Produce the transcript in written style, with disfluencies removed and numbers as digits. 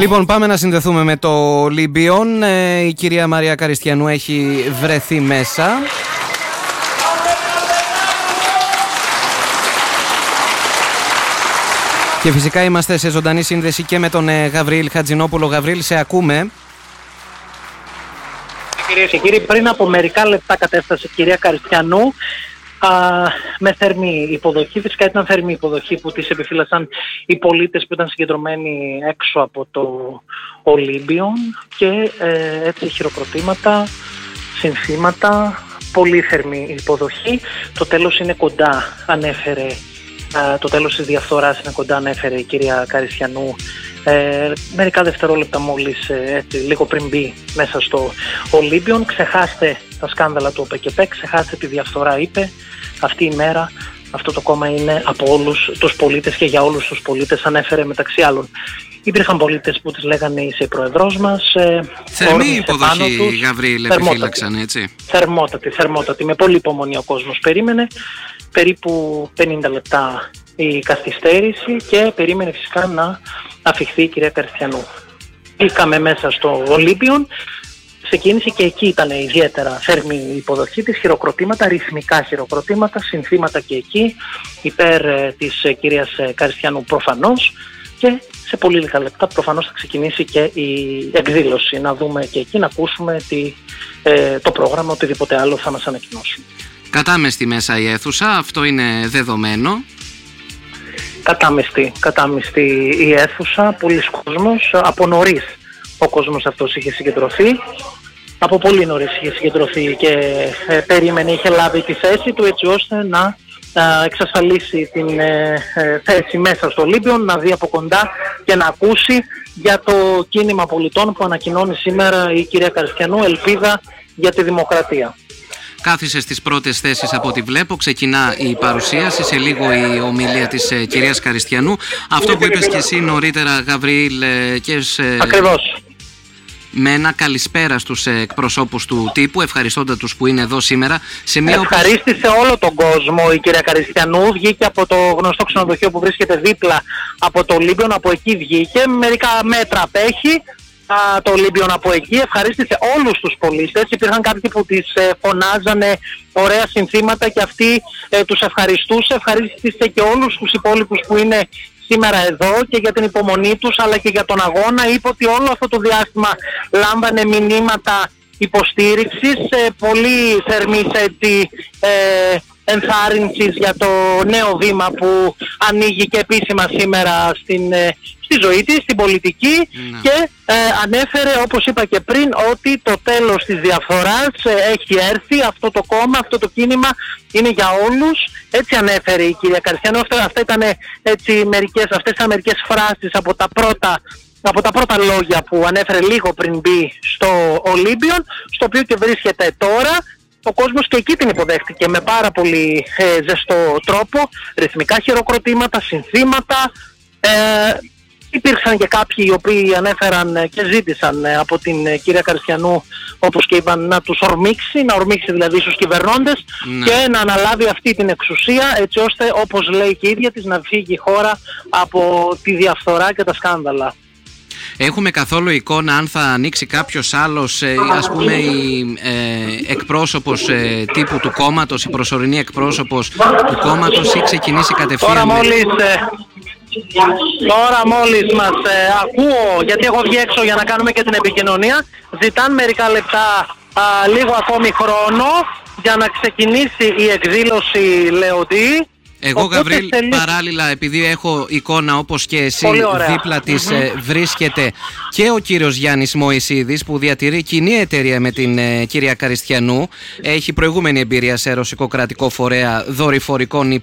Λοιπόν, πάμε να συνδεθούμε με το Λίμπιον. Η κυρία Μαρία Καριστιανού έχει βρεθεί μέσα. Και φυσικά είμαστε σε ζωντανή σύνδεση και με τον Γαβριήλ Χατζηνόπουλο. Γαβριήλ, σε ακούμε. Κυρίες και κύριοι, πριν από μερικά λεπτά κατέφτασε η κυρία Καριστιανού με θερμή υποδοχή. Φυσικά ήταν θερμή υποδοχή που της επιφύλασαν οι πολίτες που ήταν συγκεντρωμένοι έξω από το Ολύμπιον και έτσι χειροκροτήματα, συνθήματα, πολύ θερμή υποδοχή. Το τέλος είναι κοντά, ανέφερε. Το τέλος της διαφθοράς είναι κοντά, ανέφερε η κυρία Καριστιανού μερικά δευτερόλεπτα μόλις, έτσι, λίγο πριν μπει μέσα στο Ολύμπιον. Ξεχάστε τα σκάνδαλα του ΟΠΕΚΕΠΕ, ξεχάστε τη διαφθορά, είπε. Αυτή η μέρα αυτό το κόμμα είναι από όλους τους πολίτες και για όλους τους πολίτες, ανέφερε μεταξύ άλλων. Υπήρχαν πολίτες που τις λέγανε είσαι η πρόεδρός μας. Θερμή υποδοχή, Γαβριήλ, επιφύλαξαν, έτσι. Θερμότατη, με πολύ υπομονή ο κόσμος περίμενε. Περίπου 50 λεπτά η καθυστέρηση και περίμενε φυσικά να αφιχθεί η κυρία Καριστιανού. Μπήκαμε μέσα στο Ολύμπιον, ξεκίνησε και εκεί ήταν ιδιαίτερα θέρμη η υποδοχή της, χειροκροτήματα, ρυθμικά χειροκροτήματα, συνθήματα και εκεί, υπέρ της κυρίας Καριστιανού προφανώς, και σε πολύ λίγα λεπτά προφανώς θα ξεκινήσει και η εκδήλωση. Να δούμε και εκεί, να ακούσουμε το πρόγραμμα, οτιδήποτε άλλο θα μας ανακοινώσουν. Κατάμεστη μέσα η αίθουσα, αυτό είναι δεδομένο. Κατάμεστη η αίθουσα, πολλοί κόσμος, από νωρίς ο κόσμος αυτός είχε συγκεντρωθεί, από πολύ νωρίς είχε συγκεντρωθεί και περίμενε, είχε λάβει τη θέση του έτσι ώστε να εξασφαλίσει την θέση μέσα στο Ολύμπιον, να δει από κοντά και να ακούσει για το κίνημα πολιτών που ανακοινώνει σήμερα η κυρία Καριστιανού, ελπίδα για τη δημοκρατία. Κάθισε στις πρώτες θέσεις από ό,τι βλέπω, ξεκινά η παρουσίαση, σε λίγο η ομιλία της κυρίας Καριστιανού. Αυτό που είπες και εσύ νωρίτερα, Γαβριήλ, Ακριβώς. Με ένα καλησπέρα στους εκπροσώπους του τύπου, ευχαριστώντας τους που είναι εδώ σήμερα. Ευχαρίστησε όλο τον κόσμο η κυρία Καριστιανού, βγήκε από το γνωστό ξενοδοχείο που βρίσκεται δίπλα από το Ολύμπιον, από εκεί βγήκε, μερικά μέτρα απέχει το Ολύμπιον από εκεί, ευχαρίστησε όλους τους πολίτες. Υπήρχαν κάποιοι που τις φωνάζανε ωραία συνθήματα και αυτή τους ευχαριστούσε. Ευχαρίστησε και όλους τους υπόλοιπους που είναι σήμερα εδώ και για την υπομονή τους αλλά και για τον αγώνα. Είπε ότι όλο αυτό το διάστημα λάμβανε μηνύματα υποστήριξης, πολύ θερμής ενθάρρυνσης για το νέο βήμα που ανοίγει και επίσημα σήμερα στη ζωή της, στην πολιτική. Και ανέφερε, όπως είπα και πριν, ότι το τέλος της διαφθοράς έχει έρθει, αυτό το κόμμα, αυτό το κίνημα είναι για όλους. Έτσι ανέφερε η κυρία Καριστιανού. Αυτές ήταν μερικές φράσεις από τα πρώτα λόγια που ανέφερε λίγο πριν μπει στο Ολύμπιον, στο οποίο και βρίσκεται τώρα. Ο κόσμος και εκεί την υποδέχτηκε με πάρα πολύ ζεστό τρόπο, ρυθμικά χειροκροτήματα, συνθήματα. Υπήρξαν και κάποιοι οι οποίοι ανέφεραν και ζήτησαν από την κυρία Καριστιανού, όπως και είπαν, να τους ορμήξει, δηλαδή στους κυβερνώντες, και να αναλάβει αυτή την εξουσία έτσι ώστε, όπως λέει και η ίδια της, να φύγει η χώρα από τη διαφθορά και τα σκάνδαλα. Έχουμε καθόλου εικόνα αν θα ανοίξει κάποιος άλλος, ας πούμε η εκπρόσωπος τύπου του κόμματος, η προσωρινή εκπρόσωπος του κόμματος, ή ξεκινήσει κατευθείαν? Τώρα μόλις μας ακούω, γιατί έχω βγει έξω για να κάνουμε και την επικοινωνία, ζητάνε μερικά λεπτά, λίγο ακόμη χρόνο για να ξεκινήσει η εκδήλωση, Λεοντή. Εγώ, Γαβριήλ, παράλληλα, επειδή έχω εικόνα όπως και εσύ, δίπλα της βρίσκεται και ο κύριος Γιάννης Μωυσίδης, που διατηρεί κοινή εταιρεία με την κυρία Καριστιανού. Έχει προηγούμενη εμπειρία σε ρωσικό κρατικό φορέα δορυφορικών